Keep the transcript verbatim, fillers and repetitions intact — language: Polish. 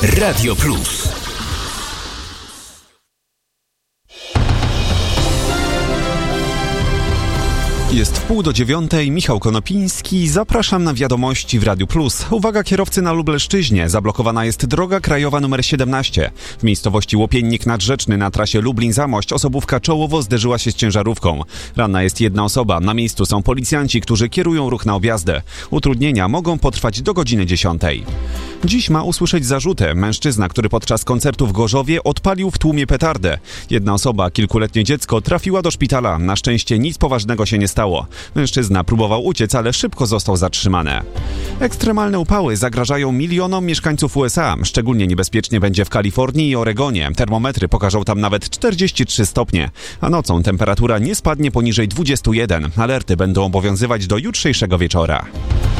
Radio Plus. Jest wpół do dziewiątej, Michał Konopiński, zapraszam na wiadomości w Radiu Plus. Uwaga kierowcy na Lubelszczyźnie, zablokowana jest droga krajowa numer siedemnaście. W miejscowości Łopiennik Nadrzeczny na trasie Lublin-Zamość osobówka czołowo zderzyła się z ciężarówką. Ranna jest jedna osoba, na miejscu są policjanci, którzy kierują ruch na objazdę. Utrudnienia mogą potrwać do godziny dziesiątej. Dziś ma usłyszeć zarzuty. Mężczyzna, który podczas koncertu w Gorzowie odpalił w tłumie petardę. Jedna osoba, kilkuletnie dziecko, trafiła do szpitala. Na szczęście nic poważnego się nie stało. Mężczyzna próbował uciec, ale szybko został zatrzymany. Ekstremalne upały zagrażają milionom mieszkańców U S A. Szczególnie niebezpiecznie będzie w Kalifornii i Oregonie. Termometry pokażą tam nawet czterdzieści trzy stopnie. A nocą temperatura nie spadnie poniżej dwudziestu jeden. Alerty będą obowiązywać do jutrzejszego wieczora.